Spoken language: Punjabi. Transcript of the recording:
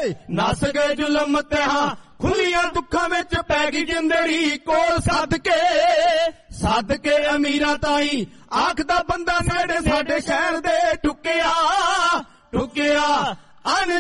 ਨਸ ਗਏ ਜ਼ੁਲਮ ਤੇ ਹਾਂ ਖੁੱਲੀਆਂ ਦੁੱਖਾਂ ਵਿੱਚ ਪੈ ਗਈ ਜਿੰਦੜੀ ਕੋਲ ਸੱਦ ਕੇ ਅਮੀਰਾਂ ਤਾਈ ਆਖਦਾ ਬੰਦਾ ਸਾਡੇ ਸ਼ਹਿਰ ਦੇ ਟੁੱਕਿਆ